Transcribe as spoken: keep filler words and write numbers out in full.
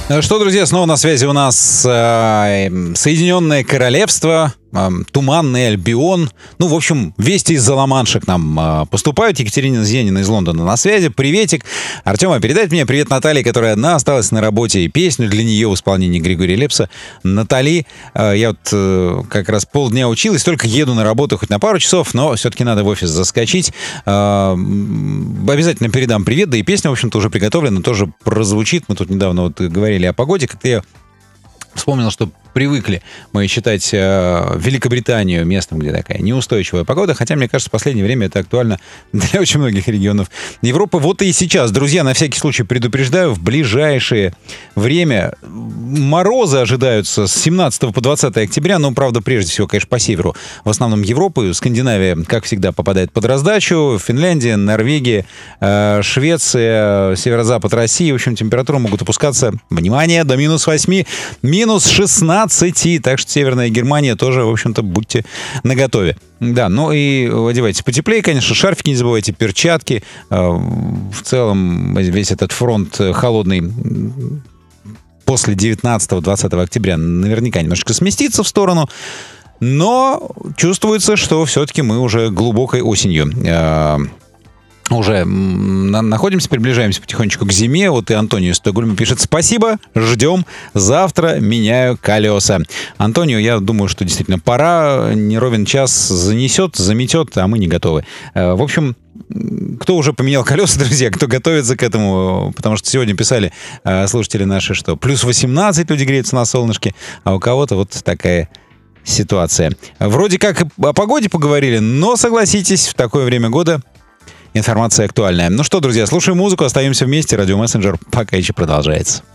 Что, друзья, снова на связи у нас э, Соединенное Королевство, э, Туманный Альбион. Ну, в общем, вести из-за Ла-Манша к нам э, поступают. Екатерина Зенина из Лондона на связи. Приветик. Артема, передайте мне привет Наталье, которая одна осталась на работе, и песню для нее в исполнении Григория Лепса. Натали, э, я вот э, как раз полдня училась, только еду на работу хоть на пару часов, но все-таки надо в офис заскочить. Э, обязательно передам привет, да и песня, в общем-то, уже приготовлена, тоже прозвучит. Мы тут недавно вот говорили о погоде, как-то я вспомнил, что привыкли мы считать э, Великобританию местом, где такая неустойчивая погода, хотя, мне кажется, в последнее время это актуально для очень многих регионов Европы. Вот и сейчас, друзья, на всякий случай предупреждаю, в ближайшее время морозы ожидаются с семнадцатого по двадцатое октября, но, правда, прежде всего, конечно, по северу, в основном Европы. Скандинавия, как всегда, попадает под раздачу, Финляндия, Норвегия, э, Швеция, северо-запад России, в общем, температуры могут опускаться, внимание, до минус восьми, минус шестнадцать. Так что Северная Германия тоже, в общем-то, будьте наготове. Да, ну и одевайтесь потеплее, конечно, шарфики не забывайте, перчатки. В целом весь этот фронт холодный после девятнадцатого-двадцатого октября наверняка немножко сместится в сторону. Но чувствуется, что все-таки мы уже глубокой осенью уже находимся, приближаемся потихонечку к зиме. Вот и Антонио из Стокгольма пишет: спасибо, ждем, завтра меняю колеса. Антонио, я думаю, что действительно пора, не ровен час занесет, заметет, а мы не готовы. В общем, кто уже поменял колеса, друзья, кто готовится к этому, потому что сегодня писали слушатели наши, что плюс восемнадцать люди греются на солнышке, а у кого-то вот такая ситуация. Вроде как о погоде поговорили, но, согласитесь, в такое время года информация актуальная. Ну что, друзья, слушаем музыку, остаемся вместе. Радиомессенджер пока еще продолжается.